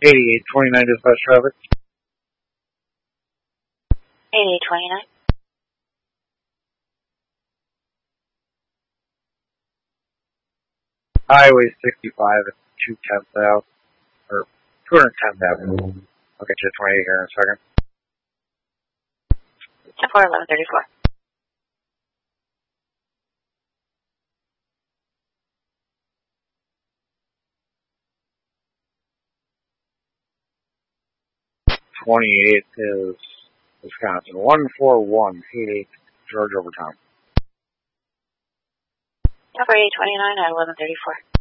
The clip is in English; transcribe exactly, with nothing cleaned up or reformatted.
eighty-eight twenty-nine dispatch traffic. eighty-eight twenty-nine. Highway sixty-five at two tenth Ave, or two hundred tenth Avenue. I'll get you to twenty-eight here in a second. ten four eleven thirty-four. twenty-eight is Wisconsin. one four one eight eight George Overtown. ten four eight twenty-nine at eleven thirty-four.